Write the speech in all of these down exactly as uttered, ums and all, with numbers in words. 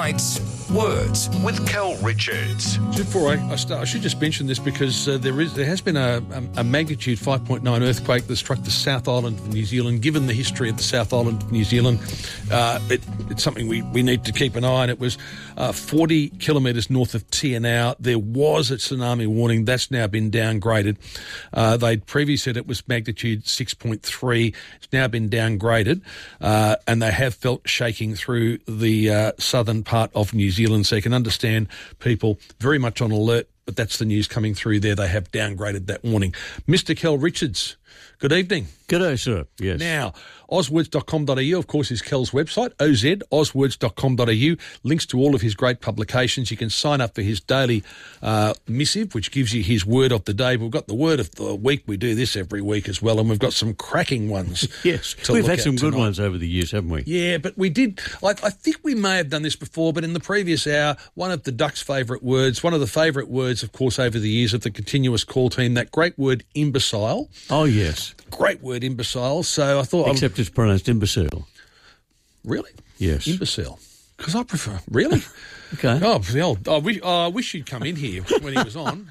Tonight's Words with Kel Richards. Before I, I start, I should just mention this because uh, there is there has been a, a, a magnitude five point nine earthquake that struck the South Island of New Zealand. Given the history of the South Island of New Zealand, uh, it, it's something we, we need to keep an eye on. It was uh, forty kilometres north of Tianau. There was a tsunami warning. That's now been downgraded. Uh, they'd previously said it was magnitude six point three. It's now been downgraded, uh, and they have felt shaking through the uh, southern part of New Zealand, so you can understand people very much on alert, but that's the news coming through there. They have downgraded that warning. Mister Kel Richards, good evening. Good day, sir. Yes. Now, Ozwords dot com dot a u, of course, is Kel's website, O Z, Ozwords dot com dot a u, links to all of his great publications. You can sign up for his daily uh, missive, which gives you his word of the day. We've got the word of the week. We do this every week as well, and we've got some cracking ones. Yes, we've had some good ones over the years, haven't we? Yeah, but we did, I, I think we may have done this before, but in the previous hour, one of the Ducks' favourite words, one of the favourite words, of course, over the years of the continuous call team, that great word imbecile. Oh, yes. Great word imbecile. So I thought... Except I'm, it's pronounced imbecile. Really? Yes. Imbecile. Because I prefer... Really? Okay. Oh, the old, I, wish, oh, I wish you'd come in here when he was on.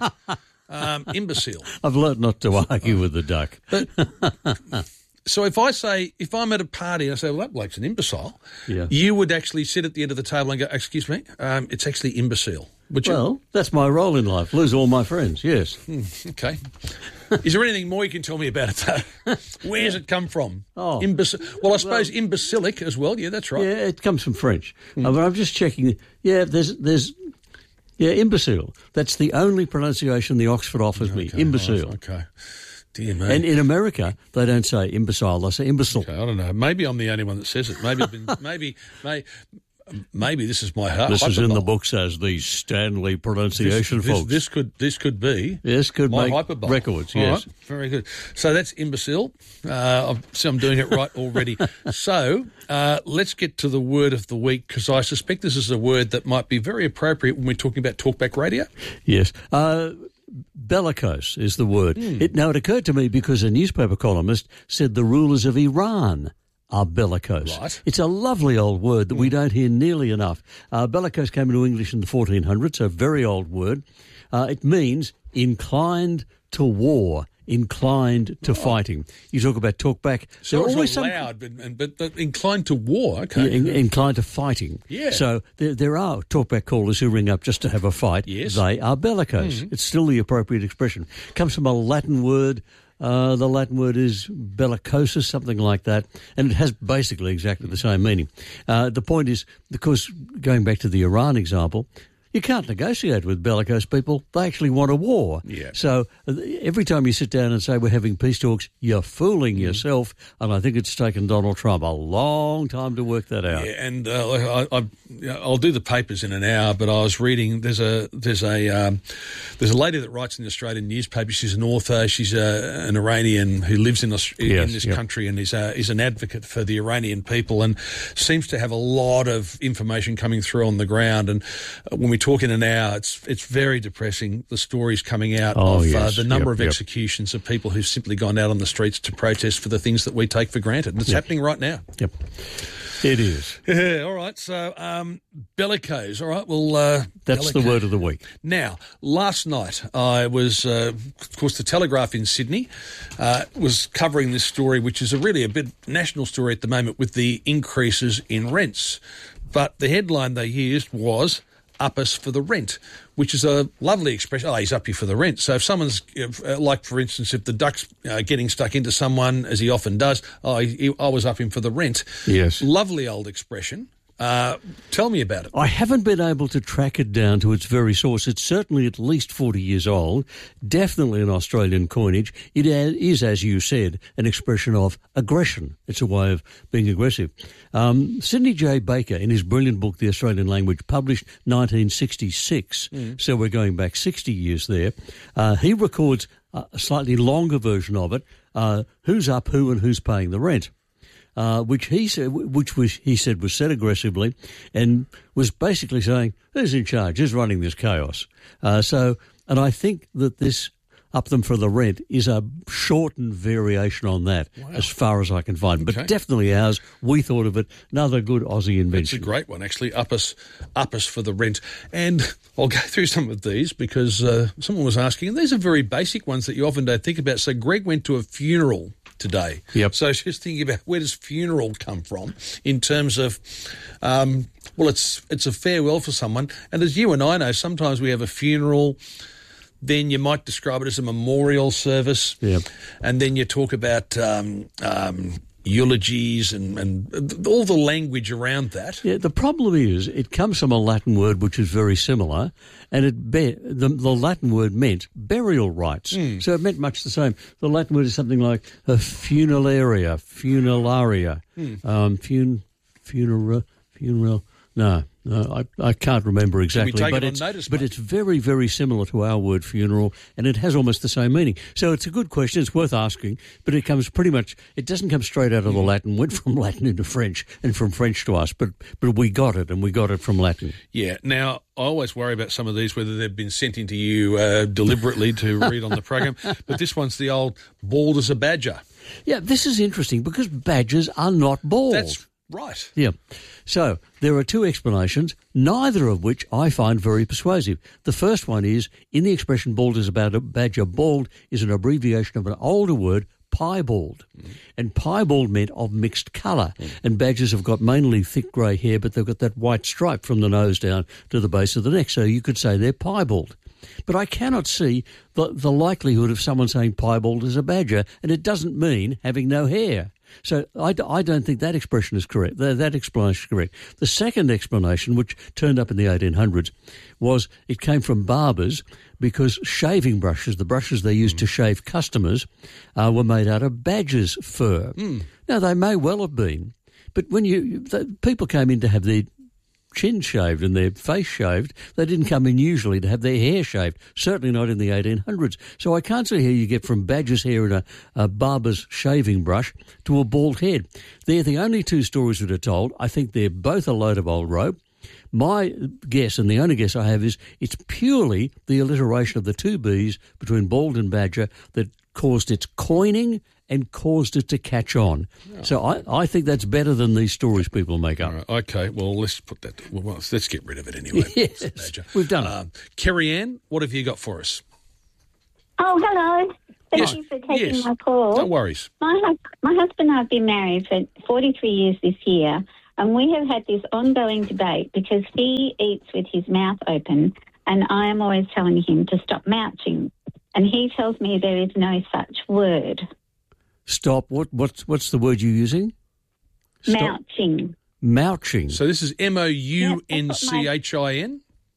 Um, imbecile. I've learnt not to argue with the duck. But, so if I say, if I'm at a party and I say, well, that bloke's an imbecile, yeah. you would actually sit at the end of the table and go, excuse me, um, it's actually imbecile. Would you? Well, that's my role in life. Lose all my friends, yes. Hmm, okay. Is there anything more you can tell me about it, though? Where's it come from? Oh. Imbecile. Well, I suppose well, imbecilic as well. Yeah, that's right. Yeah, it comes from French. Mm. Uh, but I'm just checking. Yeah, there's... there's yeah, imbecile. That's the only pronunciation the Oxford offers okay, me. Imbecile. Right, okay. Dear me. And in America, they don't say imbecile, they say imbecile. Okay, I don't know. Maybe I'm the only one that says it. Maybe, been, maybe, maybe, maybe this is my heart. This is in the books as the Stanley pronunciation, this, this, folks. This could, this could be. This could my make hyperbole. Records. All yes, right, very good. So that's imbecile. Uh, so I'm doing it right already. So uh, let's get to the word of the week, because I suspect this is a word that might be very appropriate when we're talking about Talkback Radio. Yes. Uh, bellicose is the word. Mm. It, now, it occurred to me because a newspaper columnist said the rulers of Iran are bellicose. Right. It's a lovely old word that mm. we don't hear nearly enough. Uh, bellicose came into English in the fourteen hundreds, so a very old word. Uh, it means inclined to war, inclined to oh. fighting. You talk about talkback. So it's always loud, some... but, but, but inclined to war, okay. Yeah, in, inclined to fighting. Yeah. So there, there are talkback callers who ring up just to have a fight. Yes. They are bellicose. Mm-hmm. It's still the appropriate expression. Comes from a Latin word. Uh, the Latin word is bellicosus, something like that, and it has basically exactly the same meaning. Uh, the point is, because going back to the Iran example, you can't negotiate with bellicose people. They actually want a war. Yeah. So uh, every time you sit down and say we're having peace talks, you're fooling mm. yourself, and I think it's taken Donald Trump a long time to work that out. Yeah, and uh, I, I, I'll do the papers in an hour, but I was reading, there's a there's a um, there's a lady that writes in the Australian newspaper. She's an author. She's a, an Iranian who lives in, Aus- yes, in this yep. country and is, a, is an advocate for the Iranian people, and seems to have a lot of information coming through on the ground. And when we talk in an hour, it's it's very depressing, the stories coming out oh, of yes. uh, the number yep, of yep. executions of people who've simply gone out on the streets to protest for the things that we take for granted. And it's yep. happening right now. Yep. It is. Yeah, all right. So, um, bellicose. All right, well... Uh, That's bellicose. the word of the week. Now, last night I was, uh, of course, the Telegraph in Sydney uh, was covering this story, which is a really a bit national story at the moment with the increases in rents. But the headline they used was... up us for the rent, which is a lovely expression. Oh, he's up you for the rent. So if someone's, uh, like, for instance, if the Duck's uh, getting stuck into someone, as he often does, oh, he, he, I was up him for the rent. Yes. Lovely old expression. Uh, tell me about it. I haven't been able to track it down to its very source. It's certainly at least forty years old, definitely an Australian coinage. It is, as you said, an expression of aggression. It's a way of being aggressive. Um, Sidney J. Baker, in his brilliant book, The Australian Language, published nineteen sixty-six, mm. so we're going back sixty years there, uh, he records a slightly longer version of it, uh, who's up who and who's paying the rent. Uh, which he said, which was he said was said aggressively, and was basically saying, "Who's in charge? Who's running this chaos?" Uh, so, and I think that this up them for the rent is a shortened variation on that, Wow. as far as I can find. Okay. But definitely ours, we thought of it, another good Aussie It's invention. a great one, actually. Up us, up us for the rent. And I'll go through some of these because uh, someone was asking, and these are very basic ones that you often don't think about. So Greg went to a funeral today. Yep. So just thinking about where does funeral come from in terms of, um, well, it's it's a farewell for someone. And as you and I know, sometimes we have a funeral, then you might describe it as a memorial service. Yep. And then you talk about um, um, eulogies and, and all the language around that. Yeah, the problem is it comes from a Latin word which is very similar, and it be, the, the Latin word meant burial rites. Mm. So it meant much the same. The Latin word is something like a funeraria, funeraria, Mm. um, fun, funera, funeral. No, no, I, I can't remember exactly. take but it on it's, notice, but mate? it's very, very similar to our word funeral, and it has almost the same meaning. So it's a good question. It's worth asking, but it comes pretty much. It doesn't come straight out of the Latin. Went from Latin into French, and from French to us. But but we got it, and we got it from Latin. Yeah. Now, I always worry about some of these, whether they've been sent into you uh, deliberately to read on the program. But this one's the old bald as a badger. Yeah, this is interesting because badgers are not bald. That's right. Yeah. So there are two explanations, neither of which I find very persuasive. The first one is, in the expression bald as a badger, bald is an abbreviation of an older word, piebald. Mm. And piebald meant of mixed colour. Mm. And badgers have got mainly thick grey hair, but they've got that white stripe from the nose down to the base of the neck. So you could say they're piebald. But I cannot see the, the likelihood of someone saying piebald as a badger, and it doesn't mean having no hair. So I, I don't think that expression is correct. That, that explanation is correct. The second explanation, which turned up in the eighteen hundreds, was it came from barbers because shaving brushes, the brushes they used mm. to shave customers, uh, were made out of badger's fur. Mm. Now, they may well have been, but when you the, people came in to have their chin shaved and their face shaved, they didn't come in usually to have their hair shaved, certainly not in the eighteen hundreds. So I can't see how you get from badger's hair in a, a barber's shaving brush to a bald head. They're the only two stories that are told. I think they're both a load of old rope. My guess, and the only guess I have, is it's purely the alliteration of the two B's between bald and badger that caused its coining and caused it to catch on. Oh. So I, I think that's better than these stories people make up. All right, okay, well, let's put that, well, let's get rid of it anyway. Yes, we've done um, it. Kerry Ann, what have you got for us? Oh, hello. Thank Yes. you for taking Yes. my call. No worries. My, hu- my husband and I have been married for forty-three years this year, and we have had this ongoing debate because he eats with his mouth open, and I am always telling him to stop mouching. And he tells me there is no such word. Stop. What? What's what's the word you're using? Stop. Mouching. Mouching. So this is M O U N C H I N?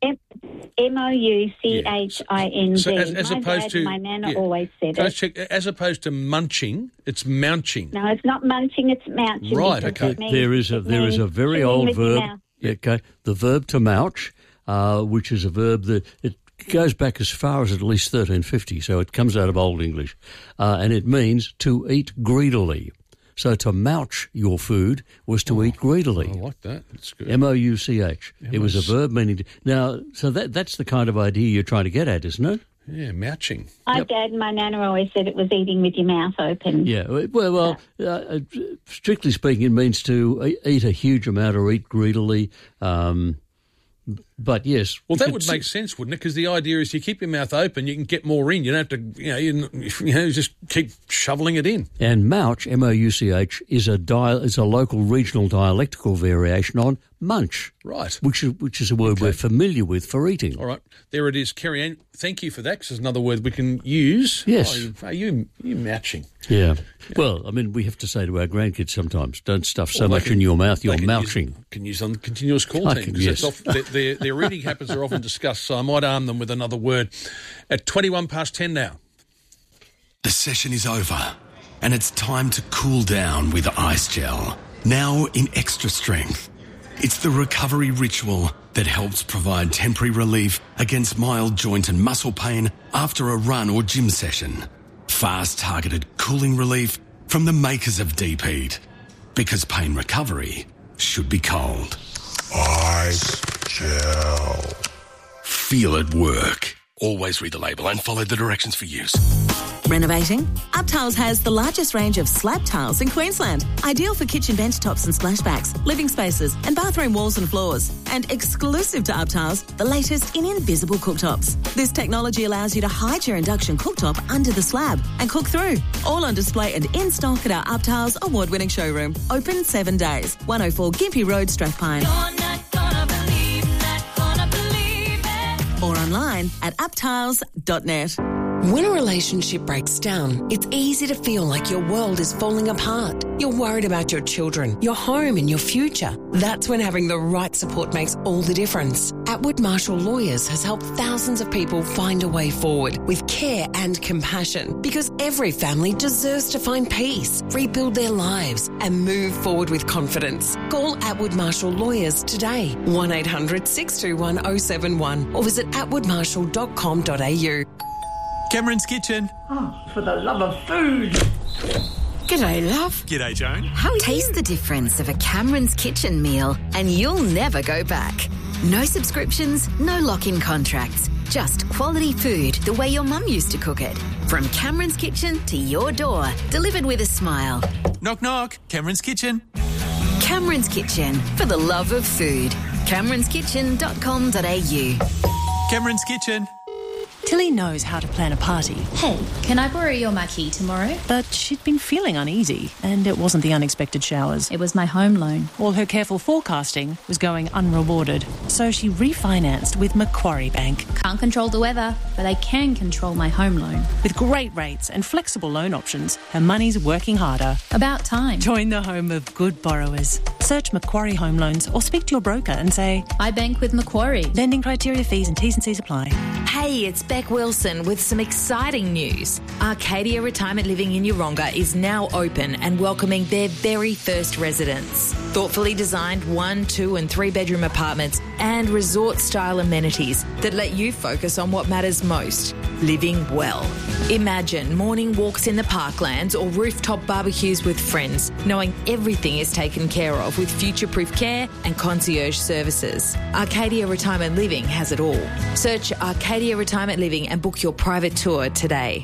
M O U C H I N D. So as, as my opposed dad to and my nana yeah. always said Can I it. check, as opposed to munching, it's mouching. No, it's not munching, it's mouching. Right, because okay. it means- there is a it there is a means very chewing old with your verb. mouth. Okay, the verb to mouch, uh, which is a verb that it goes back as far as at least thirteen fifty, so it comes out of Old English, uh, and it means to eat greedily. So to mouch your food was to Oh, eat greedily. I like that. That's good. M O U C H. It was a verb meaning to, now. So that that's the kind of idea you're trying to get at, isn't it? Yeah, mouching. My Yep. dad and my nana always said it was eating with your mouth open. Yeah. Well, well, uh, strictly speaking, it means to e- eat a huge amount or eat greedily. Um, but yes. Well, you that could would see- make sense, wouldn't it? Because the idea is you keep your mouth open, you can get more in. You don't have to, you know, you, you know, just keep shoveling it in. And mouch, M O U C H, is a dia- is a local regional dialectical variation on munch, Right. which is which is a word we're familiar with for eating. All right. There it is. Kerry Ann, thank you for that, because it's another word we can use. Yes. Oh, are you, are you mouching? Yeah. Well, I mean, we have to say to our grandkids sometimes, don't stuff so Well, they much can- in your mouth, you're They can mouching. Use, can use on continuous call I team. can- 'cause yes. it's off- their, their, their reading habits are often discussed, so I might arm them with another word. At twenty-one past ten now. The session is over, and it's time to cool down with Ice Gel. Now in extra strength. It's the recovery ritual that helps provide temporary relief against mild joint and muscle pain after a run or gym session. Fast targeted cooling relief from the makers of Deep Heat. Because pain recovery should be cold. Ice Gel. Feel it work. Always read the label and follow the directions for use. Renovating? UpTiles has the largest range of slab tiles in Queensland. Ideal for kitchen bench tops and splashbacks, living spaces and bathroom walls and floors. And exclusive to UpTiles, the latest in invisible cooktops. This technology allows you to hide your induction cooktop under the slab and cook through. All on display and in stock at our UpTiles award-winning showroom. Open seven days. one oh four Gympie Road, Strathpine. You're not gonna believe, not gonna believe it. Or online at uptiles dot net. When a relationship breaks down, it's easy to feel like your world is falling apart. You're worried about your children, your home and your future. That's when having the right support makes all the difference. Atwood Marshall Lawyers has helped thousands of people find a way forward with care and compassion, because every family deserves to find peace, rebuild their lives and move forward with confidence. Call Atwood Marshall Lawyers today, one eight hundred six two one oh seven one, or visit atwood marshall dot com dot a u. Cameron's Kitchen. Oh, for the love of food. G'day, love. G'day, Joan. Taste the difference of a Cameron's Kitchen meal and you'll never go back. No subscriptions, no lock-in contracts. Just quality food the way your mum used to cook it. From Cameron's Kitchen to your door, delivered with a smile. Knock, knock. Cameron's Kitchen. Cameron's Kitchen, for the love of food. camerons kitchen dot com dot a u. Cameron's Kitchen. Tilly knows how to plan a party. Hey, can I borrow your marquee tomorrow? But she'd been feeling uneasy, and it wasn't the unexpected showers. It was my home loan. All her careful forecasting was going unrewarded, so she refinanced with Macquarie Bank. Can't control the weather, but I can control my home loan. With great rates and flexible loan options, her money's working harder. About time. Join the home of good borrowers. Search Macquarie Home Loans or speak to your broker and say, I bank with Macquarie. Lending criteria, fees and T's and C's apply. Hey, it's Beck Wilson with some exciting news. Arcadia Retirement Living in Yeronga is now open and welcoming their very first residents. Thoughtfully designed one, two and three bedroom apartments and resort-style amenities that let you focus on what matters most, living well. Imagine morning walks in the parklands or rooftop barbecues with friends, knowing everything is taken care of with future-proof care and concierge services. Arcadia Retirement Living has it all. Search Arcadia Retirement Living and book your private tour today.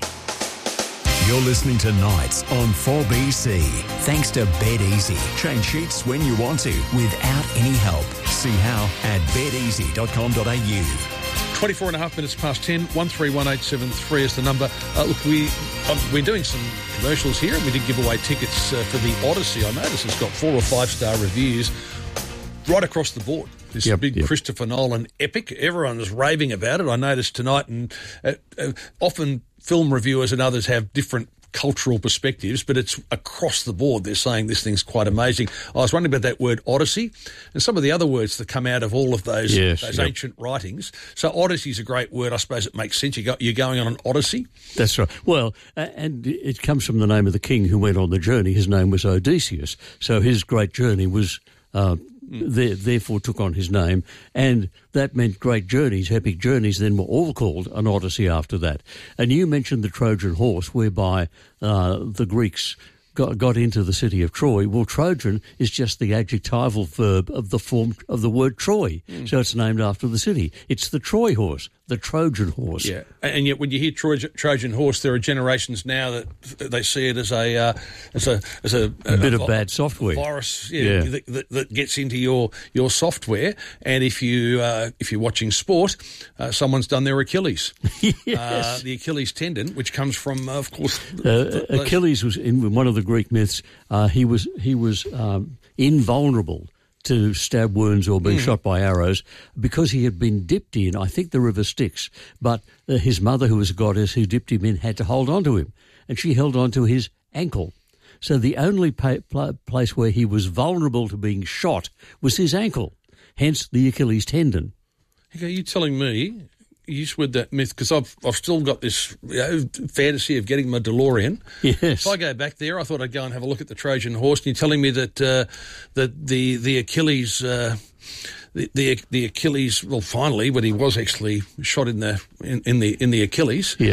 You're listening to Nights on four B C. Thanks to BedEasy. Change sheets when you want to without any help. See how at bed easy dot com dot a u. twenty-four and a half minutes past ten, one three one eight seven three is the number. Uh, look, we, um, we're doing some commercials here, and we did give away tickets uh, for the Odyssey. I notice it's got four or five star reviews right across the board. This yep, big yep. Christopher Nolan epic. Everyone is raving about it. I noticed tonight, and uh, uh, often film reviewers and others have different cultural perspectives, but it's across the board. They're saying this thing's quite amazing. I was wondering about that word Odyssey and some of the other words that come out of all of those, yes, those yep. ancient writings. So Odyssey's a great word. I suppose it makes sense. You go, you're going on an Odyssey. That's right. Well, uh, and it comes from the name of the king who went on the journey. His name was Odysseus. So his great journey was... Uh, There, therefore took on his name, and that meant great journeys, epic journeys, then were all called an Odyssey after that. And you mentioned the Trojan horse, whereby uh, the Greeks got, got into the city of Troy. Well, Trojan is just the adjectival verb of the form of the word Troy, mm. so it's named after the city. It's the Troy horse, the Trojan horse. Yeah, and yet when you hear Troy, Trojan horse, there are generations now that they see it as a uh, as a as a, a, a bit a, of bad software, virus, yeah, yeah. That, that, that gets into your, your software. And if you uh, if you're watching sport, uh, someone's done their Achilles, yes. uh, the Achilles tendon, which comes from, uh, of course, uh, Achilles was in one of the Greek myths. Uh, he was he was um, invulnerable to stab wounds or being mm. shot by arrows because he had been dipped in, I think, the river Styx. But uh, his mother, who was a goddess who dipped him in, had to hold on to him, and she held on to his ankle. So the only pa- pl- place where he was vulnerable to being shot was his ankle, hence the Achilles tendon. Okay, you telling me... You just read that myth because I've I've still got this you know, fantasy of getting my DeLorean. Yes. If I go back there, I thought I'd go and have a look at the Trojan horse. And you're telling me that uh, that the the Achilles uh, the, the the Achilles well finally, but he was actually shot in the in, in the in the Achilles. Yes.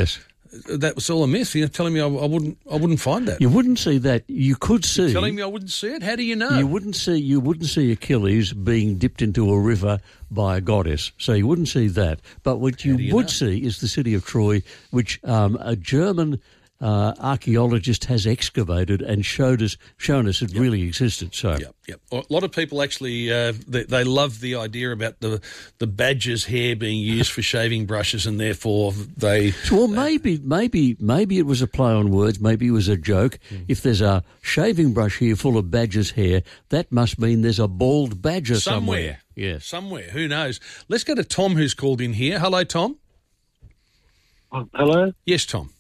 that was all a myth. You're telling me I, I wouldn't I wouldn't find that. You wouldn't see that. You could see. You're telling me I wouldn't see it? How do you know? You wouldn't see. You wouldn't see Achilles being dipped into a river by a goddess. So you wouldn't see that. But what you, you would know? see is the city of Troy, which um, a German uh, archaeologist has excavated and showed us, shown us it yep. really existed. So. Yep, yep. A lot of people actually uh, they, they love the idea about the the badger's hair being used for shaving brushes, and therefore they. Well, maybe, maybe, maybe it was a play on words. Maybe it was a joke. Mm. If there's a shaving brush here full of badger's hair, that must mean there's a bald badger somewhere. Somewhere, yes, somewhere. Who knows? Let's go to Tom, who's called in here. Hello, Tom. Oh, hello. Yes, Tom.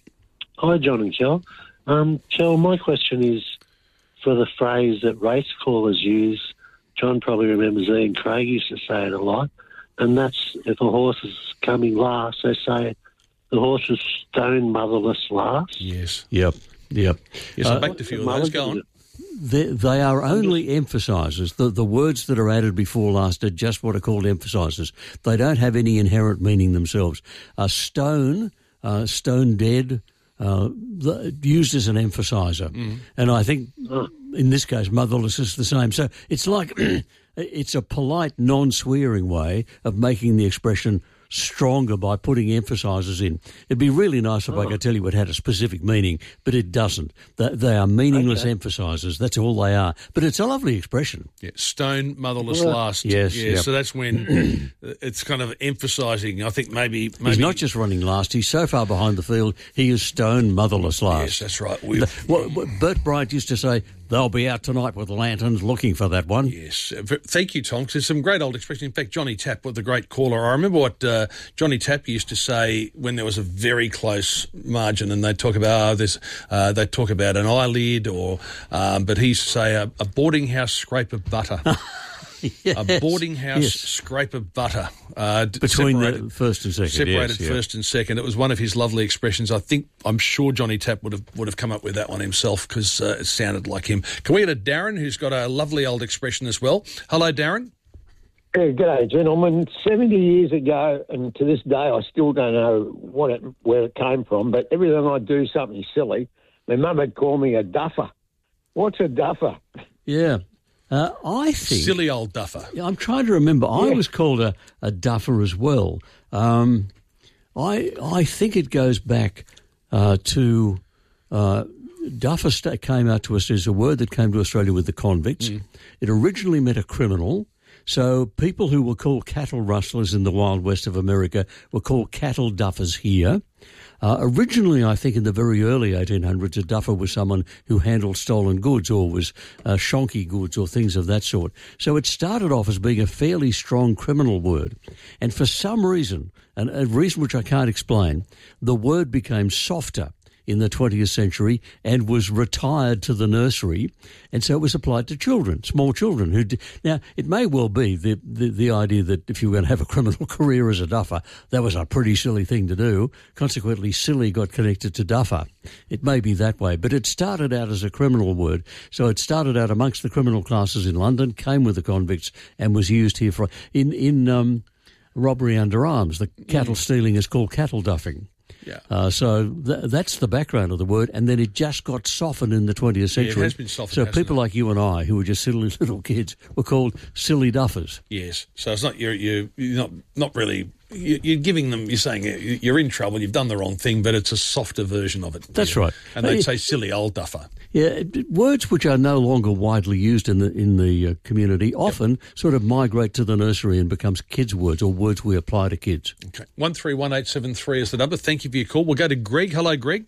Hi, John and Kel. Um, Kel, my question is for the phrase that race callers use. John probably remembers Ian Craig used to say it a lot, and that's if a horse is coming last, they say the horse is stone motherless last. Yes. Yep. Yep. Yes, I backed a few of those. Go on. They, they are only emphasisers. The, the words that are added before last are just what are called emphasisers. They don't have any inherent meaning themselves. A stone, uh, stone dead, uh, the, used as an emphasiser. Mm. And I think in this case, motherless is the same. So it's like it's a polite, non-swearing way of making the expression stronger by putting emphasisers in. It'd be really nice if oh. I could tell you it had a specific meaning, but it doesn't. They, they are meaningless okay. emphasisers. That's all they are. But it's a lovely expression. Yeah, stone motherless yeah. last. Yes. Yeah, yep. So that's when it's kind of emphasising. I think maybe, maybe he's not just running last. He's so far behind the field. He is stone motherless last. Yes, that's right. The, what, what Bert Bryant used to say, they'll be out tonight with lanterns looking for that one. Yes. Thank you, Tom. There's some great old expressions. In fact, Johnny Tapp was the great caller. I remember what uh, Johnny Tapp used to say when there was a very close margin, and they'd talk about oh, this, uh, they'd talk about an eyelid, or um, but he used to say a, a boarding house scrape of butter. Yes. A boarding house yes. scrape of butter. Uh, Between the first and second. Separated yes, first yeah. and second. It was one of his lovely expressions. I think, I'm sure Johnny Tapp would have would have come up with that one himself because uh, it sounded like him. Can we get a Darren who's got a lovely old expression as well? Hello, Darren. Yeah, g'day, gentlemen. seventy years ago, and to this day, I still don't know what it, where it came from, but every time I do something silly, my mum would call me a duffer. What's a duffer? Yeah. Uh, I think... Silly old duffer. I'm trying to remember. Yeah. I was called a, a duffer as well. Um, I I think it goes back uh, to... Uh, duffer st- came out to us as a word that came to Australia with the convicts. Mm. It originally meant a criminal. So people who were called cattle rustlers in the Wild West of America were called cattle duffers here. Uh, originally, I think in the very early eighteen hundreds, a duffer was someone who handled stolen goods or was uh, shonky goods or things of that sort. So it started off as being a fairly strong criminal word. And for some reason, and a reason which I can't explain, the word became softer in the twentieth century and was retired to the nursery, and so it was applied to children, small children. Who d- Now, it may well be the, the, the idea that if you were going to have a criminal career as a duffer, that was a pretty silly thing to do. Consequently, silly got connected to duffer. It may be that way, but it started out as a criminal word. So it started out amongst the criminal classes in London, came with the convicts, and was used here for... In, in um, robbery under arms, the cattle stealing is called cattle duffing. Yeah. Uh, so th- that's the background of the word, and then it just got softened in the twentieth century. Yeah, it has been softened. So people it? like you and I, who were just silly little kids, were called silly duffers. Yes. So it's not you're you're, you're not not really you're giving them. You're saying you're in trouble. You've done the wrong thing, but it's a softer version of it. That's yeah. right. And they'd say silly old duffer. Yeah, words which are no longer widely used in the in the uh, community often yep. sort of migrate to the nursery and becomes kids' words or words we apply to kids. Okay, one three one eight seven three is the number. Thank you for your call. We'll go to Greg. Hello, Greg.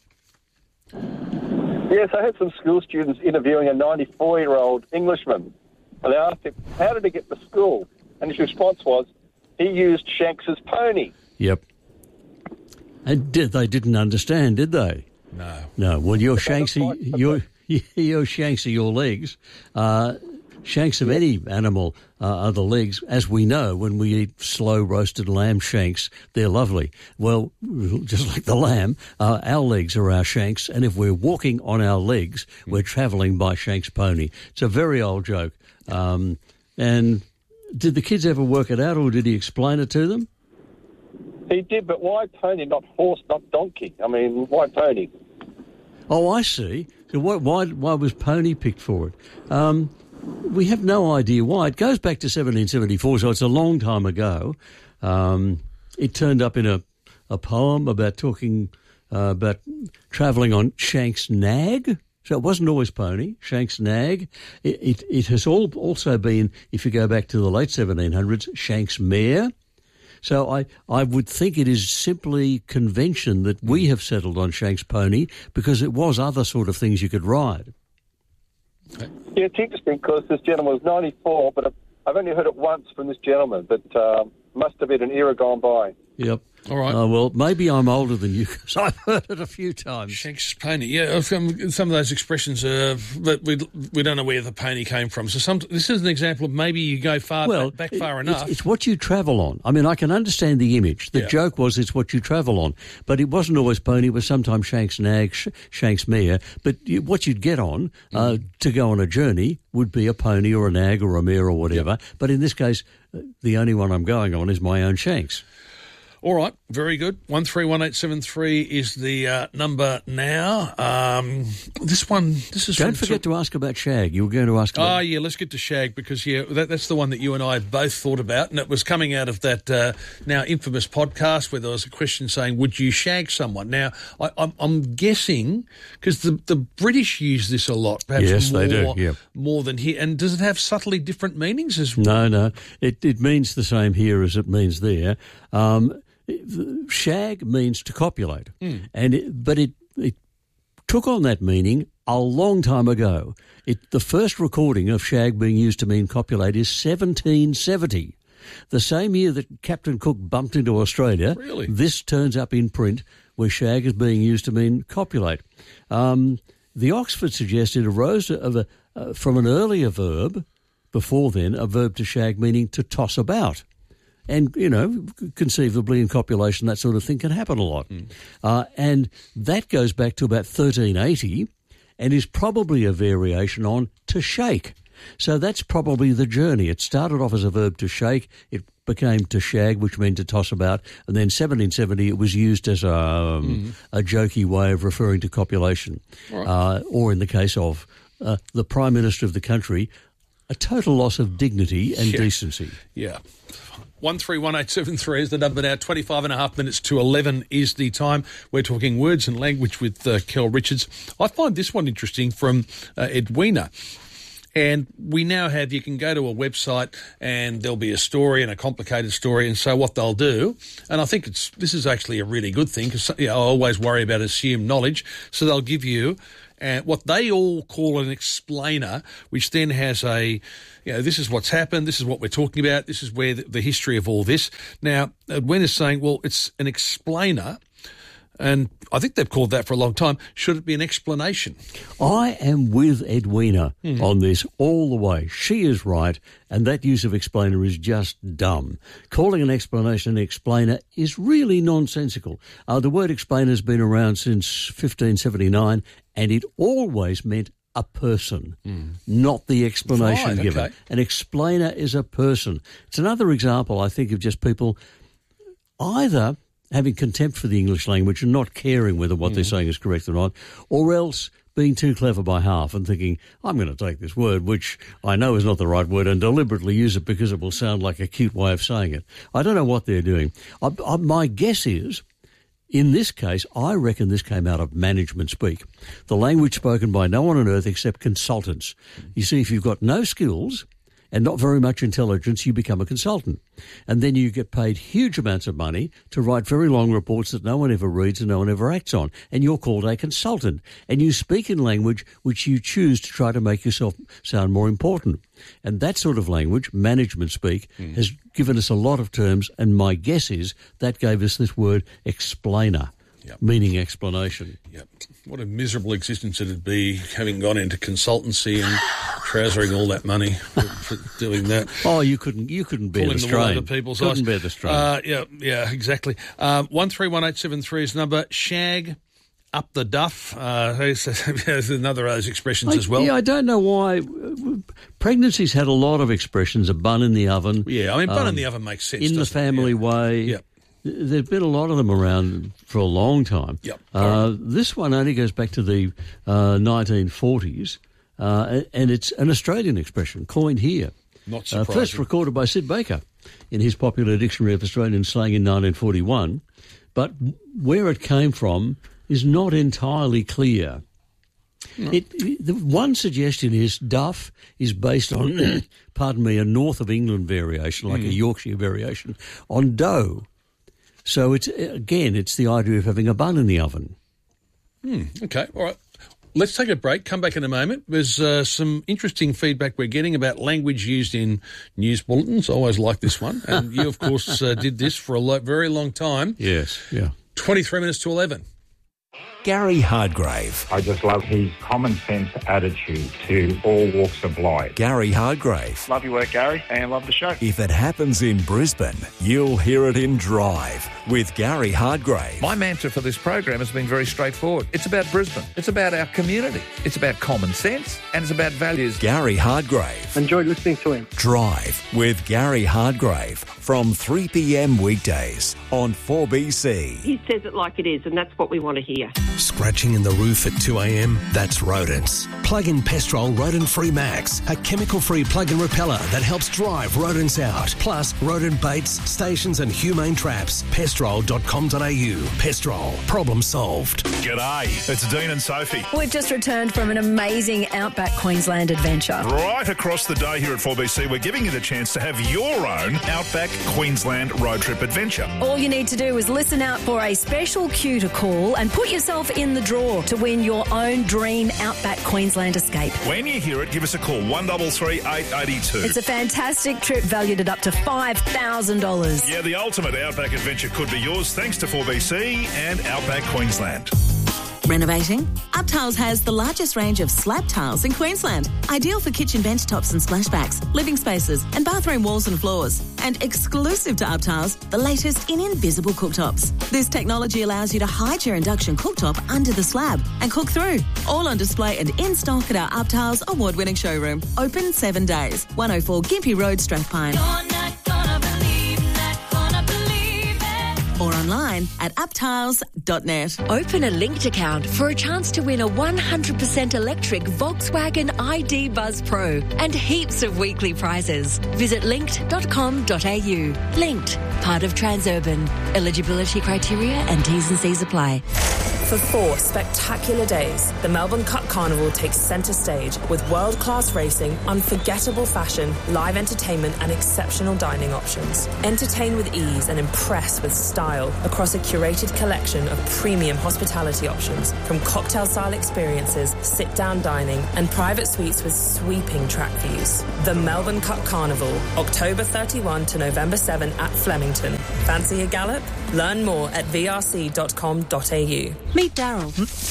Yes, I had some school students interviewing a ninety-four-year-old Englishman. And they asked him, how did he get to school? And his response was, he used Shanks's pony. Yep. And did, they didn't understand, did they? No. No. Well, your Shanks, are, your, your Shanks are your legs. Uh, shanks of any animal uh, are the legs. As we know, when we eat slow roasted lamb shanks, they're lovely. Well, just like the lamb, uh, our legs are our shanks, and if we're walking on our legs, we're travelling by Shank's pony. It's a very old joke. Um, and did the kids ever work it out, or did he explain it to them? He did, but why pony, not horse, not donkey? I mean, why pony? Oh, I see. So why, why, why was pony picked for it? Um, we have no idea why. It goes back to seventeen seventy-four, so it's a long time ago. Um, it turned up in a, a poem about talking uh, about travelling on Shank's nag. So it wasn't always pony, Shank's nag. It, it, it has all, also been, if you go back to the late seventeen hundreds, Shank's mare. So I, I would think it is simply convention that we have settled on Shank's pony because it was other sort of things you could ride. Yeah, it's interesting because this gentleman was ninety-four, but I've, I've only heard it once from this gentleman, but um, must have been an era gone by. Yep. All right. Uh, well, maybe I'm older than you because I've heard it a few times. Shank's pony. Yeah, some, some of those expressions, uh, but we we don't know where the pony came from. So some, this is an example of maybe you go far well, back, back far it, enough. It's, it's what you travel on. I mean, I can understand the image. The Yeah. joke was it's what you travel on. But it wasn't always pony. It was sometimes Shank's nag, Sh- Shank's mare. But you, what you'd get on uh, to go on a journey would be a pony or a nag or a mare or whatever. Yep. But in this case, uh, the only one I'm going on is my own Shanks. All right, very good. One three one eight seven three is the uh, number now. Um, this one, this is. Don't from forget to ask about Shag. You were going to ask about. Oh, yeah, let's get to Shag because, yeah, that, that's the one that you and I both thought about, and it was coming out of that uh, now infamous podcast where there was a question saying, would you shag someone? Now, I, I'm, I'm guessing, because the, the British use this a lot, perhaps Yes, more, they do, yeah. more than here. And does it have subtly different meanings as well? No, no. It, it means the same here as it means there. Um, shag means to copulate, Mm. and it, but it, it took on that meaning a long time ago. It, the first recording of shag being used to mean copulate is seventeen seventy. The same year that Captain Cook bumped into Australia, Really? this turns up in print where shag is being used to mean copulate. Um, the Oxford suggested arose of a, uh, from an earlier verb, before then, a verb to shag meaning to toss about. And, you know, conceivably in copulation, that sort of thing can happen a lot. Mm. Uh, and that goes back to about thirteen eighty and is probably a variation on to shake. So that's probably the journey. It started off as a verb to shake. It became to shag, which meant to toss about. And then seventeen seventy, it was used as a, um, Mm. a jokey way of referring to copulation. All right. Uh, or in the case of uh, the Prime Minister of the country, a total loss of dignity and Yeah. decency. Yeah. One three one eight seven three is the number now. Twenty-five and a half minutes to eleven is the time. We're talking words and language with uh, Kel Richards. I find this one interesting from uh, Edwina. And we now have, you can go to a website and there'll be a story and a complicated story. And so what they'll do, and I think it's this is actually a really good thing because you know, I always worry about assumed knowledge. So they'll give you uh, what they all call an explainer, which then has a, you know, this is what's happened, this is what we're talking about, this is where the, the history of all this. Now, Edwina is saying, well, it's an explainer. And I think they've called that for a long time. Should it be an explanation? I am with Edwina Mm. on this all the way. She is right, and that use of explainer is just dumb. Calling an explanation an explainer is really nonsensical. Uh, the word explainer has been around since fifteen seventy-nine, and it always meant a person, Mm. not the explanation Right, given. okay. An explainer is a person. It's another example, I think, of just people either having contempt for the English language and not caring whether what they're saying is correct or not, or else being too clever by half and thinking, I'm going to take this word, which I know is not the right word, and deliberately use it because it will sound like a cute way of saying it. I don't know what they're doing. I, I, my guess is, in this case, I reckon this came out of management speak, the language spoken by no one on earth except consultants. You see, if you've got no skills and not very much intelligence, you become a consultant. And then you get paid huge amounts of money to write very long reports that no one ever reads and no one ever acts on. And you're called a consultant. And you speak in language which you choose to try to make yourself sound more important. And that sort of language, management speak, Mm. has given us a lot of terms. And my guess is that gave us this word explainer, Yep. meaning explanation. Yep. What a miserable existence it'd be having gone into consultancy and trousering all that money for, for doing that. Oh, you couldn't you couldn't bear Pulling the the wool strain. over people's couldn't eyes. bear the strain. Uh, yeah, yeah, exactly. Um, one three one eight seven three is the number. Shag up the duff. Uh, there's another of those expressions I, as well. Yeah, I don't know why. Pregnancy's had a lot of expressions, a bun in the oven. Yeah, I mean, bun um, in the oven makes sense. In the doesn't it? family Yeah. way. Yeah. There've been a lot of them around for a long time. Yep. Uh, this one only goes back to the uh, nineteen forties, uh, and it's an Australian expression coined here. Not Uh, surprising. first recorded by Sid Baker in his popular Dictionary of Australian Slang in nineteen forty-one, but where it came from is not entirely clear. No. It, it, the one suggestion is duff is based on, pardon me, a north of England variation, like Mm. a Yorkshire variation, on dough. So it's again, it's the idea of having a bun in the oven. Hmm, okay, all right. Let's take a break, come back in a moment. There's uh, some interesting feedback we're getting about language used in news bulletins. I always like this one. And you, of course, uh, did this for a lo- very long time. Yes, yeah. twenty-three minutes to eleven. Gary Hardgrave. I just love his common sense attitude to all walks of life. Gary Hardgrave. Love your work, Gary, and love the show. If it happens in Brisbane, you'll hear it in Drive with Gary Hardgrave. My mantra for this program has been very straightforward. It's about Brisbane. It's about our community. It's about common sense, and it's about values. Gary Hardgrave. Enjoyed listening to him. Drive with Gary Hardgrave from three p.m. weekdays on four B C. He says it like it is, and that's what we want to hear. Scratching in the roof at two a.m? That's rodents. Plug in Pestrol Rodent Free Max, a chemical-free plug-in repeller that helps drive rodents out. Plus, rodent baits, stations and humane traps. pestrol dot com dot a u. Pestrol. Problem solved. G'day, it's Dean and Sophie. We've just returned from an amazing Outback Queensland adventure. Right across the day here at four B C, we're giving you the chance to have your own Outback Queensland road trip adventure. All you need to do is listen out for a special cue to call and put yourself in the draw to win your own dream Outback Queensland escape. When you hear it, give us a call, one three three, eight eight two. It's a fantastic trip valued at up to five thousand dollars. Yeah, the ultimate Outback adventure could be yours thanks to four B C and Outback Queensland. Renovating? UpTiles has the largest range of slab tiles in Queensland. Ideal for kitchen bench tops and splashbacks, living spaces and bathroom walls and floors. And exclusive to UpTiles, the latest in invisible cooktops. This technology allows you to hide your induction cooktop under the slab and cook through. All on display and in stock at our UpTiles award-winning showroom. Open seven days. one oh four Gympie Road, Strathpine. Or online at uptiles dot net. Open a linked account for a chance to win a one hundred percent electric Volkswagen I D Buzz Pro and heaps of weekly prizes. Visit linked dot com dot a u. Linked, part of Transurban. Eligibility criteria and T's and C's apply. For four spectacular days, the Melbourne Cup Carnival takes centre stage with world-class racing, unforgettable fashion, live entertainment and exceptional dining options. Entertain with ease and impress with style across a curated collection of premium hospitality options, from cocktail-style experiences, sit-down dining and private suites with sweeping track views. The Melbourne Cup Carnival, October thirty-first to November seventh at Flemington. Fancy a gallop? Learn more at v r c dot com dot a u. Meet Daryl.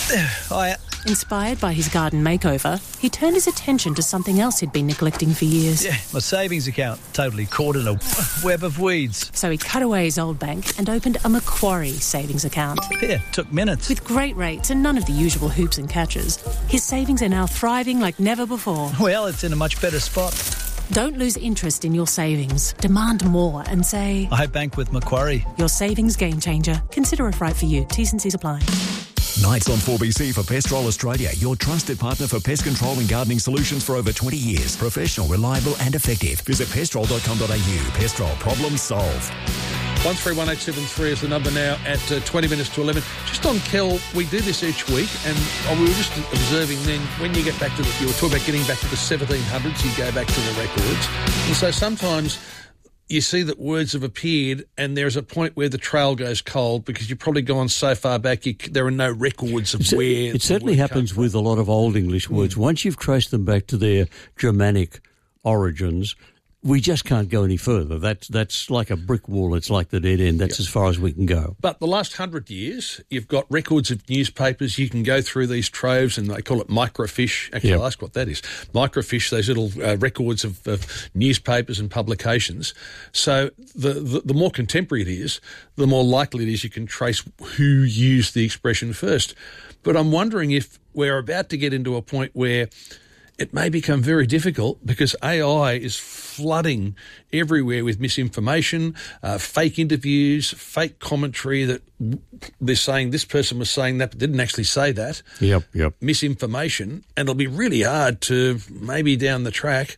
Hiya. Inspired by his garden makeover, he turned his attention to something else he'd been neglecting for years. Yeah, my savings account, totally caught in a web of weeds. So he cut away his old bank and opened a Macquarie savings account. Yeah, took minutes. With great rates and none of the usual hoops and catches, his savings are now thriving like never before. Well, it's in a much better spot. Don't lose interest in your savings. Demand more and say, I bank with Macquarie. Your savings game changer. Consider if right for you. T's and C's apply. Nights on four B C for Pestrol Australia, your trusted partner for pest control and gardening solutions for over twenty years. Professional, reliable and effective. Visit pestrol dot com dot a u. Pestrol, problem solved. one three one eight seven three is the number now at uh, twenty minutes to eleven. Just on Kel, we do this each week, and oh, we were just observing then when you get back to the, you were talking about getting back to the seventeen hundreds, you go back to the records. And so sometimes you see that words have appeared and there's a point where the trail goes cold because you've probably gone so far back, you, there are no records of It's, where... It certainly happens with a lot of Old English words. Mm. Once you've traced them back to their Germanic origins, we just can't go any further. That's that's like a brick wall. It's like the dead end. That's yep. as far as we can go. But the last hundred years, you've got records of newspapers. You can go through these troves, and they call it microfiche. Actually, yep. I'll ask what that is. Microfiche, those little uh, records of, of newspapers and publications. So the, the the more contemporary it is, the more likely it is you can trace who used the expression first. But I'm wondering if we're about to get into a point where it may become very difficult because A I is flooding everywhere with misinformation, uh, fake interviews, fake commentary that they're saying this person was saying that but didn't actually say that. Yep, yep. Misinformation, and it'll be really hard to maybe down the track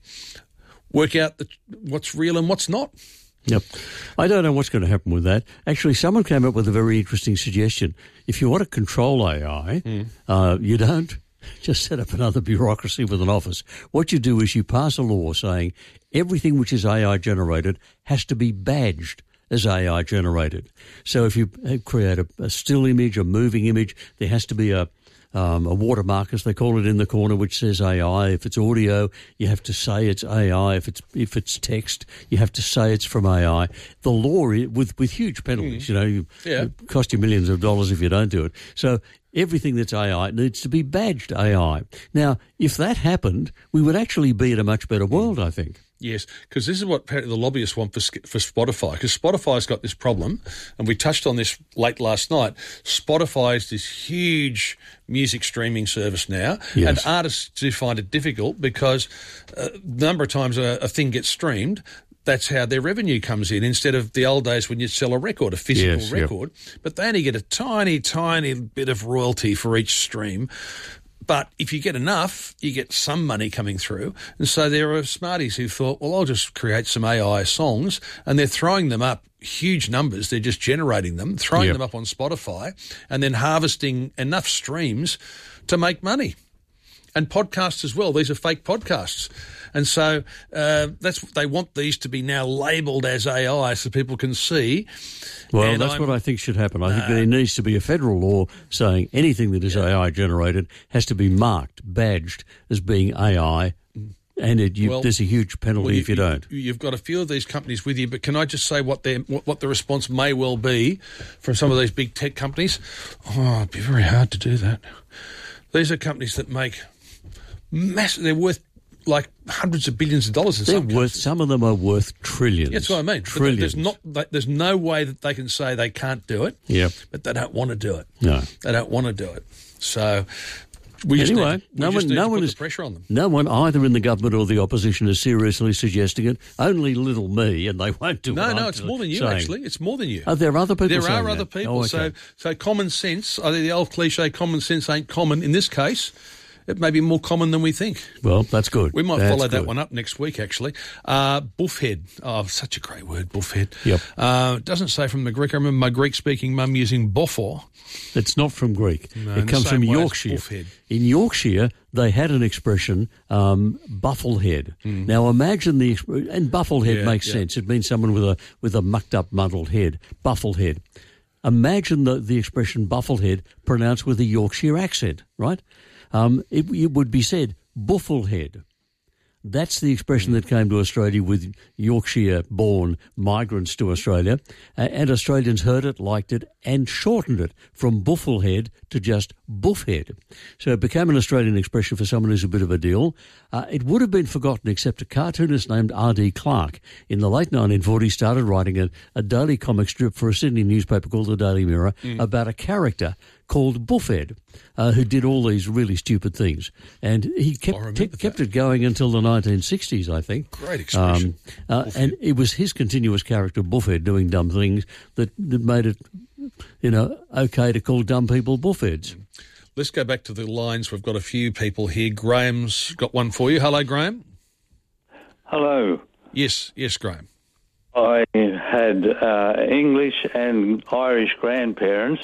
work out the, what's real and what's not. Yep. I don't know what's going to happen with that. Actually, someone came up with a very interesting suggestion. If you want to control A I, mm. uh, you don't just set up another bureaucracy with an office. What you do is you pass a law saying everything which is A I generated has to be badged as A I generated. So if you create a, a still image, a moving image, there has to be a Um, a watermark, as they call it, in the corner, which says A I. If it's audio, you have to say it's A I. If it's if it's text, you have to say it's from A I. The law, with with huge penalties, mm. you know, you, yeah. it cost you millions of dollars if you don't do it. So everything that's A I needs to be badged A I. Now, if that happened, we would actually be in a much better world, I think. Yes, because this is what the lobbyists want for for Spotify, because Spotify's got this problem, and we touched on this late last night. Spotify is this huge music streaming service now, yes. and artists do find it difficult because uh, the number of times a, a thing gets streamed, that's how their revenue comes in, instead of the old days when you'd sell a record, a physical yes, record. Yep. But they only get a tiny, tiny bit of royalty for each stream. But if you get enough, you get some money coming through. And so there are smarties who thought, well, I'll just create some A I songs, and they're throwing them up huge numbers. They're just generating them, throwing yep. them up on Spotify, and then harvesting enough streams to make money. And podcasts as well. These are fake podcasts. And so uh, that's they want these to be now labelled as A I so people can see. Well, and that's I'm, what I think should happen. I no. think there needs to be a federal law saying anything that is yeah. A I generated has to be marked, badged as being A I. And it, you, well, there's a huge penalty well, you, if you don't. You've got a few of these companies with you, but can I just say what, what, what the response may well be from some of these big tech companies? Oh, it'd be very hard to do that. These are companies that make massive, they're worth like hundreds of billions of dollars in They're some worth, cases. some of them are worth trillions. Yeah, that's what I mean. Trillions. There's, not, there's no way that they can say they can't do it, yep. but they don't want to do it. No. They don't want to do it. So we just anyway, need, we no just one, need no to one put is, the pressure on them. No one, either in the government or the opposition, is seriously suggesting it. Only little me, and they won't do it. No, what no, I'm it's more than you, saying. actually. It's more than you. Are there other people There saying are other that? people. Oh, okay. So so common sense, I think the old cliche, common sense ain't common. In this case, it may be more common than we think. Well, that's good. We might that's follow that good. one up next week, actually. Uh, buffhead. Oh, such a great word, buffhead. Yep. Uh, it doesn't say from the Greek. I remember my Greek-speaking mum using bophor. It's not from Greek. No, it comes from Yorkshire. Buffhead. In Yorkshire, they had an expression, um, bufflehead. Mm. Now, imagine the exp- and bufflehead yeah, makes yeah. sense. It means someone with a with a mucked up, muddled head. Bufflehead. Imagine the the expression bufflehead pronounced with a Yorkshire accent, right? Um, it, it would be said bufflehead. That's the expression that came to Australia with Yorkshire-born migrants to Australia, uh, and Australians heard it, liked it, and shortened it from bufflehead to just buffhead. So it became an Australian expression for someone who's a bit of a deal. Uh, it would have been forgotten except a cartoonist named R D Clark in the late nineteen forties started writing a, a daily comic strip for a Sydney newspaper called the Daily Mirror mm. about a character called Buffhead, uh, who did all these really stupid things. And he kept t- kept it going until the nineteen sixties, I think. Great expression. Um, uh, and it was his continuous character, Buffhead, doing dumb things that, that made it, you know, okay to call dumb people buffheads. Let's go back to the lines. We've got a few people here. Graham's got one for you. Hello, Graham. Hello. Yes, yes, Graham. I had uh, English and Irish grandparents,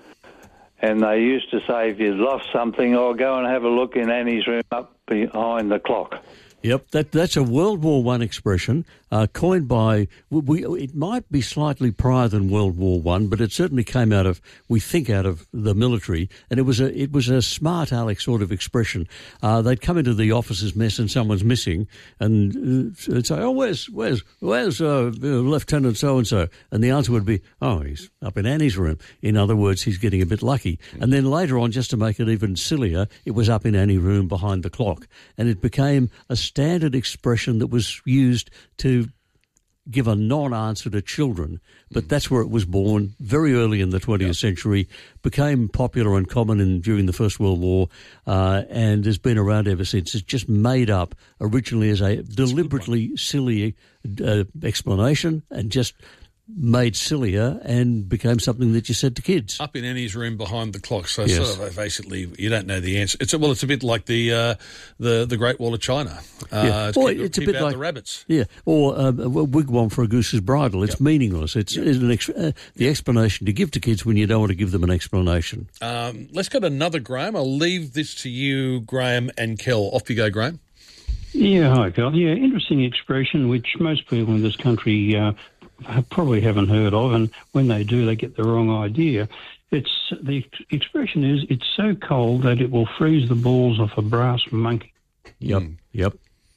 and they used to say, if you'd lost something, oh, go and have a look in Annie's room up behind the clock. Yep, that that's a World War One expression uh, coined by. We, it might be slightly prior than World War One, but it certainly came out of. We think out of the military, and it was a it was a smart aleck sort of expression. Uh, they'd come into the officer's mess and someone's missing, and uh, they'd say, "Oh, where's where's where's uh, Lieutenant so and so?" And the answer would be, "Oh, he's up in Annie's room." In other words, he's getting a bit lucky. And then later on, just to make it even sillier, it was up in Annie's room behind the clock, and it became a standard expression that was used to give a non-answer to children. But that's where it was born very early in the twentieth yep. century, became popular and common in, during the First World War, uh, and has been around ever since. It's just made up originally as a deliberately silly uh, explanation and just made sillier and became something that you said to kids. Up in Annie's room behind the clock, so yes. sort of basically you don't know the answer. It's a, well, it's a bit like the uh, the the Great Wall of China. Uh, yeah. to or keep, it's keep a bit out like the rabbits. Yeah, or uh, a wigwam for a goose's bridle. It's yep. meaningless. It's, yep. it's an ex- uh, the explanation to give to kids when you don't want to give them an explanation. Um, let's get another Graham. I'll leave this to you, Graham and Kel. Off you go, Graham. Yeah, hi, Kel. Yeah, interesting expression which most people in this country uh, probably haven't heard of, and when they do, they get the wrong idea. It's the expression is it's so cold that it will freeze the balls off a brass monkey. Yep, mm. yep.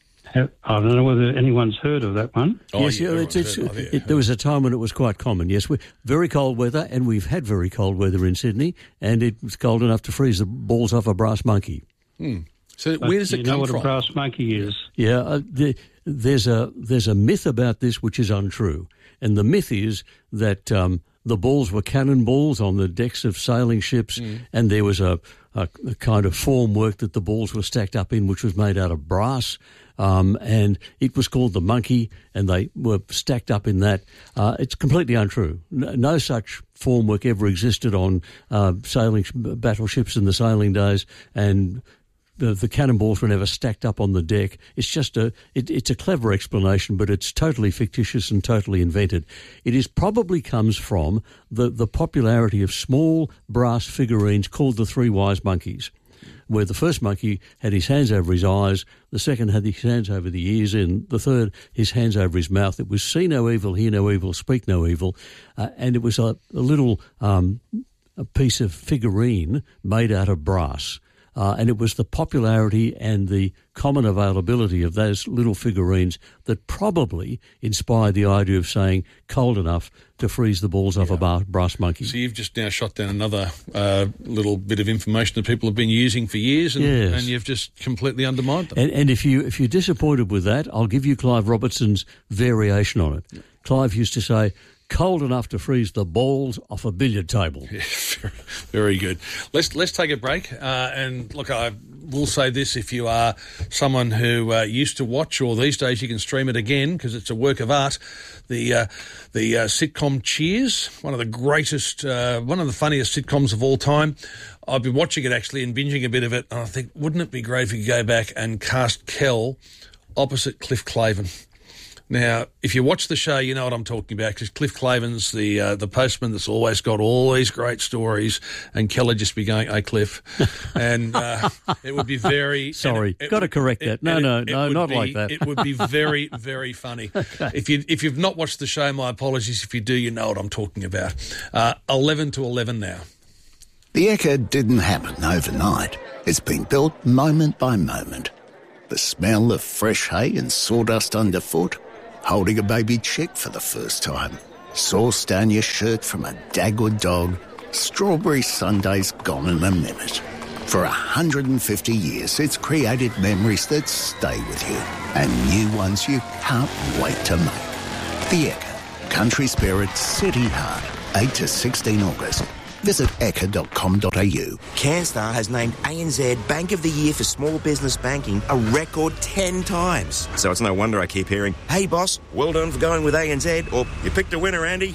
I don't know whether anyone's heard of that one. Oh, yes, yeah, it's, it's, it, it, there was a time when it was quite common. Yes, we very cold weather, and we've had very cold weather in Sydney, and it was cold enough to freeze the balls off a brass monkey. Hmm. So but where does it come from? You know what a brass monkey is? Yeah, uh, the, there's a there's a myth about this which is untrue, and the myth is that um, the balls were cannonballs on the decks of sailing ships, mm. and there was a, a, a kind of formwork that the balls were stacked up in, which was made out of brass, um, and it was called the monkey, and they were stacked up in that. Uh, it's completely untrue. No, no such formwork ever existed on uh, sailing battleships in the sailing days, and The, the cannonballs were never stacked up on the deck. It's just a, it, it's a clever explanation, but it's totally fictitious and totally invented. It is probably comes from the, the popularity of small brass figurines called the Three Wise Monkeys, where the first monkey had his hands over his eyes, the second had his hands over the ears, and the third his hands over his mouth. It was see no evil, hear no evil, speak no evil, uh, and it was a, a little um, a piece of figurine made out of brass. Uh, and it was the popularity and the common availability of those little figurines that probably inspired the idea of saying cold enough to freeze the balls yeah. off a bar- brass monkey. So you've just now shot down another uh, little bit of information that people have been using for years, and, yes. and you've just completely undermined them. And, and if, you, if you're disappointed with that, I'll give you Clive Robertson's variation on it. Yeah. Clive used to say, cold enough to freeze the balls off a billiard table. Yeah, very good. Let's let's take a break. Uh, and look, I will say this: if you are someone who uh, used to watch, or these days you can stream it again because it's a work of art, the uh, the uh, sitcom Cheers, one of the greatest, uh, one of the funniest sitcoms of all time. I've been watching it actually and binging a bit of it, and I think, wouldn't it be great if you could go back and cast Kel opposite Cliff Clavin? Now, if you watch the show, you know what I'm talking about, because Cliff Clavin's the uh, the postman that's always got all these great stories, and Kel would just be going, "Hey, Cliff," and uh, it would be very sorry, it, it, got to correct it, that. No, it, no, it no, not be, like that. It would be very, very funny. Okay. If you if you've not watched the show, my apologies. If you do, you know what I'm talking about. Uh, Eleven to eleven now. The Ekka didn't happen overnight. It's been built moment by moment. The smell of fresh hay and sawdust underfoot. Holding a baby chick for the first time. Sauce down your shirt from a Dagwood dog. Strawberry sundaes gone in a minute. For one hundred fifty years, it's created memories that stay with you. And new ones you can't wait to make. The Ekka. Country Spirit, City Heart. eight to sixteen August. Visit ekka dot com dot a u. CanStar has named A N Z Bank of the Year for Small Business Banking a record ten times. So it's no wonder I keep hearing, "Hey boss, well done for going with A N Z," or "You picked a winner, Andy."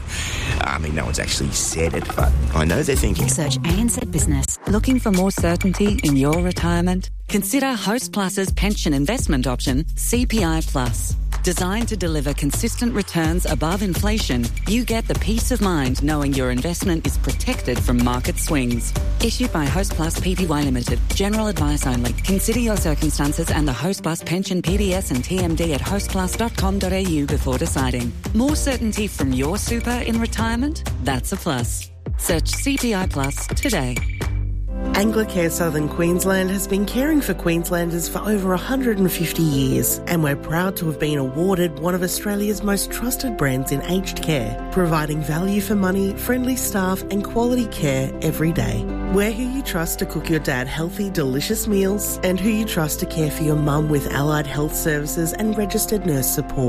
I mean, no one's actually said it, but I know they're thinking. Search A N Z Business. Looking for more certainty in your retirement? Consider Host Plus's pension investment option, C P I Plus. Designed to deliver consistent returns above inflation, you get the peace of mind knowing your investment is protected from market swings. Issued by Host Plus Pty Limited. General advice only. Consider your circumstances and the Host Plus pension P D S and T M D at host plus dot com dot a u before deciding. More certainty from your super in retirement? That's a plus. Search C P I Plus today. Anglicare Southern Queensland has been caring for Queenslanders for over one hundred fifty years, and we're proud to have been awarded one of Australia's most trusted brands in aged care, providing value for money, friendly staff and quality care every day. We're who you trust to cook your dad healthy, delicious meals, and who you trust to care for your mum with allied health services and registered nurse support.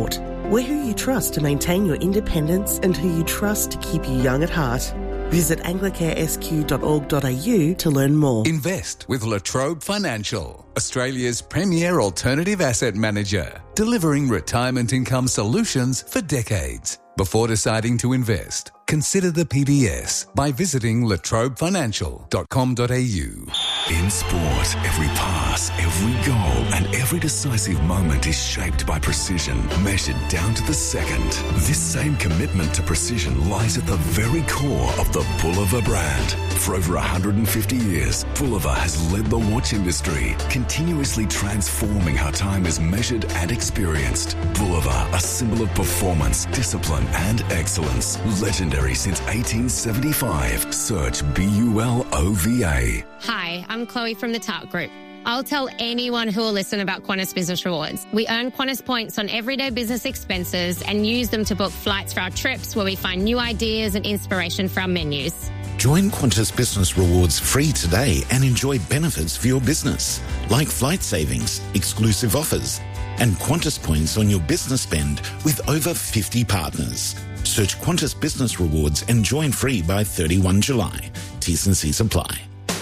We're who you trust to maintain your independence and who you trust to keep you young at heart. Visit anglicare s q dot org dot a u to learn more. Invest with La Trobe Financial, Australia's premier alternative asset manager, delivering retirement income solutions for decades. Before deciding to invest, consider the P D S by visiting la trobe financial dot com dot a u. In sport, every pass, every goal and every decisive moment is shaped by precision, measured down to the second. This same commitment to precision lies at the very core of the Bulliver brand. For over one hundred fifty years, Bulliver has led the watch industry, continuously transforming how time is measured and experienced. Bulliver, a symbol of performance, discipline and excellence. Legendary since eighteen seventy-five. Search B U L O V A. Hi, I'm Chloe from the Tart Group. I'll tell anyone who will listen about Qantas Business Rewards. We earn Qantas points on everyday business expenses and use them to book flights for our trips where we find new ideas and inspiration for our menus. Join Qantas Business Rewards free today and enjoy benefits for your business, like flight savings, exclusive offers, and Qantas points on your business spend with over fifty partners. Search Qantas Business Rewards and join free by thirty-first of July. T's and C's apply.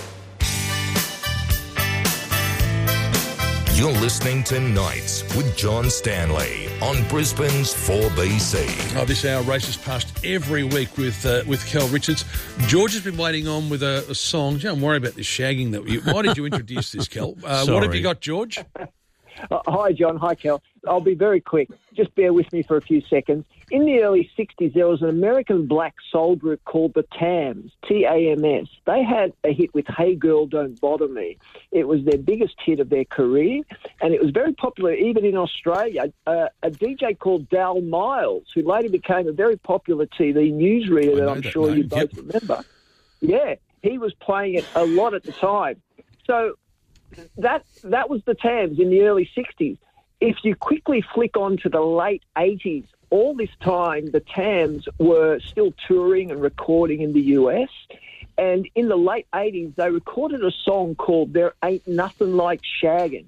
You're listening to Nights with John Stanley on Brisbane's four B C. Oh, this hour races past every week with uh, with Kel Richards. George has been waiting on with a, a song. Don't worry about this shagging. That you, why did you introduce this, Kel? Uh, what have you got, George? Uh, hi, John. Hi, Kel. I'll be very quick. Just bear with me for a few seconds. In the early sixties, there was an American black soul group called the Tams, T A M S. They had a hit with Hey Girl, Don't Bother Me. It was their biggest hit of their career, and it was very popular even in Australia. Uh, a D J called Dal Miles, who later became a very popular T V newsreader that I'm that sure name. you both yep. remember. Yeah, he was playing it a lot at the time. So that that was the Tams in the early sixties. If you quickly flick on to the late eighties, all this time the Tams were still touring and recording in the U S. And in the late eighties, they recorded a song called There Ain't Nothing Like Shaggin'.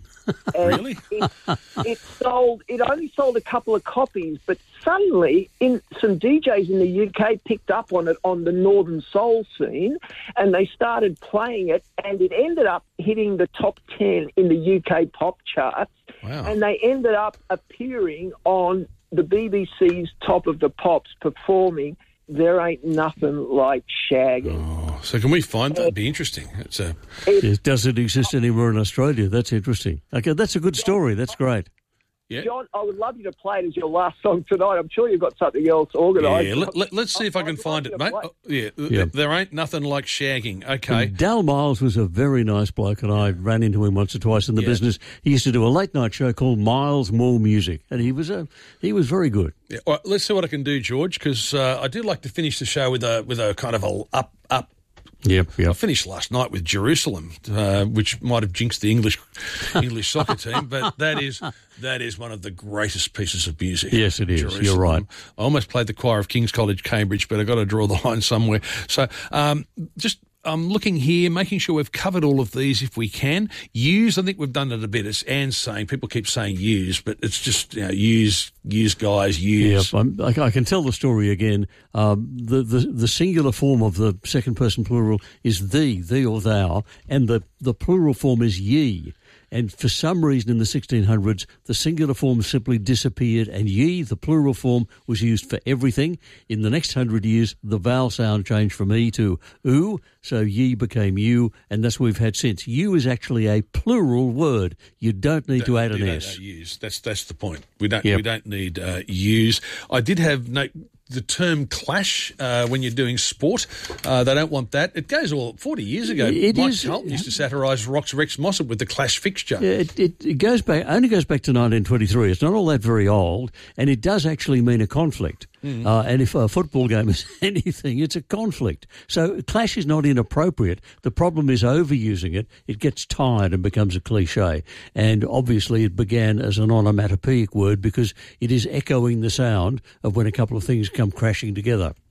Really? it, it sold. It only sold a couple of copies, but suddenly, in some D Js in the U K picked up on it on the Northern Soul scene, and they started playing it, and it ended up hitting the top ten in the U K pop charts. Wow. And they ended up appearing on the B B C's Top of the Pops, performing There Ain't Nothing Like Shagging. Oh, so can we find that? It'd be interesting. It's a... It doesn't exist anywhere in Australia. That's interesting. Okay, that's a good story. That's great. Yeah. John, I would love you to play it as your last song tonight. I'm sure you've got something else organised. Yeah, let, let, let's see if I can find it, mate. Oh, yeah, Yeah. there ain't nothing like shagging. Okay. And Dal Miles was a very nice bloke, and I ran into him once or twice in the Yeah. business. He used to do a late night show called Miles More Music, and he was a he was very good. Yeah. All right, let's see what I can do, George, because uh, I do like to finish the show with a with a kind of a up up. Yep, yep. I finished last night with Jerusalem, uh, which might have jinxed the English English soccer team, but that is that is one of the greatest pieces of music. Yes, it is. Jerusalem. You're right. I almost played the choir of King's College, Cambridge, but I've got to draw the line somewhere. So um, just I'm looking here, making sure we've covered all of these if we can. Use, I think we've done it a bit. As Anne's saying, people keep saying use, but it's just, you know, use, use guys, use. Yeah, I'm, I, I can tell the story again. Um, the, the the singular form of the second person plural is thee, thee or thou, and the, the plural form is ye. And for some reason in the sixteen hundreds, the singular form simply disappeared, and ye, the plural form, was used for everything. In the next hundred years, the vowel sound changed from e to oo, so ye became you, and that's what we've had since. You is actually a plural word. You don't need to add an S. Use. That's that's the point. We don't Yep. we don't need uh, use. I did have no. The term clash uh, when you're doing sport, uh, they don't want that. It goes all forty years ago. It Mike is- Carlton used to satirise Rox Rex Mossop with the clash fixture. Yeah, it, it, it goes back, only goes back to nineteen twenty-three. It's not all that very old, and it does actually mean a conflict. Mm. Uh, and if a football game is anything, it's a conflict. So clash is not inappropriate. The problem is overusing it. It gets tired and becomes a cliche. And obviously it began as an onomatopoeic word because it is echoing the sound of when a couple of things come crashing together.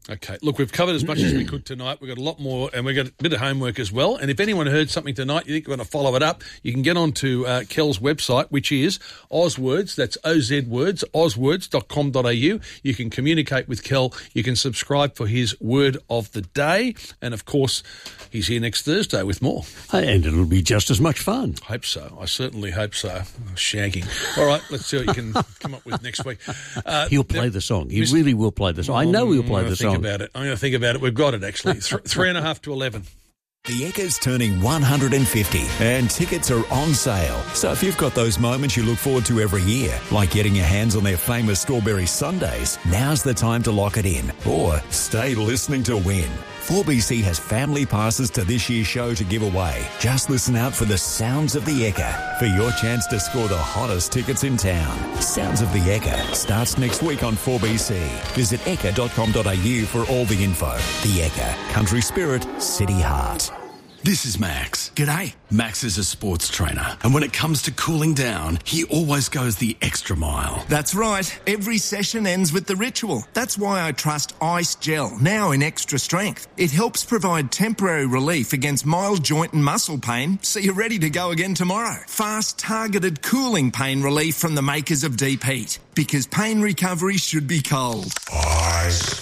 Okay, look, we've covered as much as we could tonight. We've got a lot more, and we've got a bit of homework as well. And if anyone heard something tonight, you think you want to follow it up, you can get on to uh, Kel's website, which is Ozwords, that's O Z Words, ozwords dot com dot a u. You can communicate with Kel. You can subscribe for his word of the day. And, of course, he's here next Thursday with more. And it'll be just as much fun. I hope so. I certainly hope so. Shagging. All right, let's see what you can come up with next week. Uh, He'll play the song. He Mister really will play the song. I know he'll play the song. About it. I'm going to think about it. We've got it, actually. Th- three and a half to eleven. The Ekka's turning one hundred fifty and tickets are on sale. So if you've got those moments you look forward to every year, like getting your hands on their famous strawberry sundaes, now's the time to lock it in. Or stay listening to win. four B C has family passes to this year's show to give away. Just listen out for the Sounds of the Ekka for your chance to score the hottest tickets in town. Sounds of the Ekka starts next week on four B C. Visit ekka dot com dot a u for all the info. The Ekka, country spirit, city heart. This is Max. G'day. Max is a sports trainer, and when it comes to cooling down, he always goes the extra mile. That's right. Every session ends with the ritual. That's why I trust Ice Gel, now in extra strength. It helps provide temporary relief against mild joint and muscle pain, so you're ready to go again tomorrow. Fast, targeted cooling pain relief from the makers of Deep Heat, because pain recovery should be cold. Ice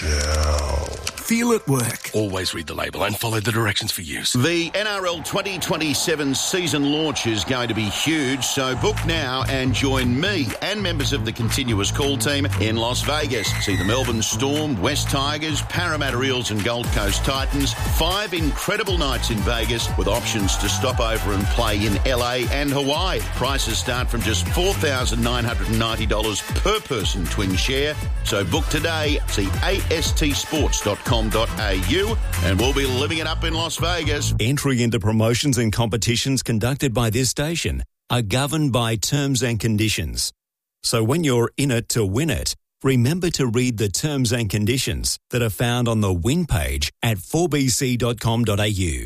Gel. Feel it work. Always read the label and follow the directions for use. The N R L twenty twenty-seven season launch is going to be huge, so book now and join me and members of the Continuous Call team in Las Vegas. See the Melbourne Storm, West Tigers, Parramatta Eels and Gold Coast Titans. Five incredible nights in Vegas with options to stop over and play in L A and Hawaii. Prices start from just four thousand nine hundred ninety dollars per person twin share. So book today. See A S T sports dot com dot a u and we'll be living it up in Las Vegas. Entry into promotions and competitions conducted by this station are governed by terms and conditions. So when you're in it to win it, remember to read the terms and conditions that are found on the win page at four b c dot com dot a u.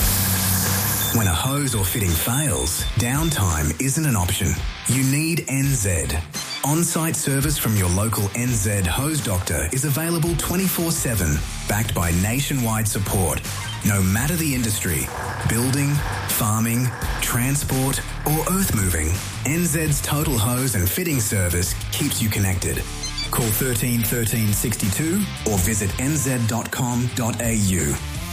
When a hose or fitting fails, downtime isn't an option. You need N Z. On-site service from your local N Z hose doctor is available twenty-four seven, backed by nationwide support. No matter the industry, building, farming, transport or earth moving, N Z's total hose and fitting service keeps you connected. Call thirteen thirteen sixty-two or visit n z dot com dot a u.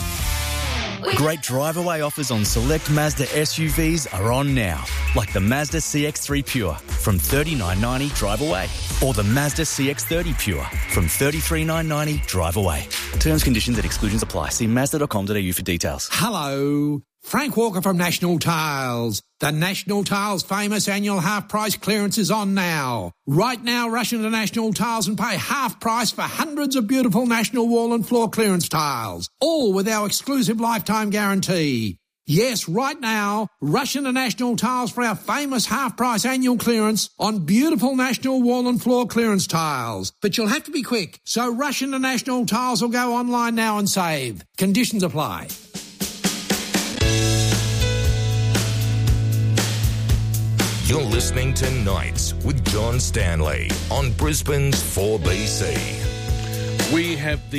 Great drive-away offers on select Mazda S U Vs are on now, like the Mazda C X three Pure from thirty-nine ninety drive away, or the Mazda C X thirty Pure from thirty-three nine ninety drive away. Terms, conditions and exclusions apply. See mazda dot com dot a u for details. Hello, Frank Walker from National Tiles. The National Tiles famous annual half-price clearance is on now. Right now, rush into National Tiles and pay half price for hundreds of beautiful National wall and floor clearance tiles, all with our exclusive lifetime guarantee. Yes, right now, rush into National Tiles for our famous half-price annual clearance on beautiful National wall and floor clearance tiles. But you'll have to be quick, so rush into National Tiles or go online now and save. Conditions apply. You're listening to Nights with John Stanley on Brisbane's four B C. We have the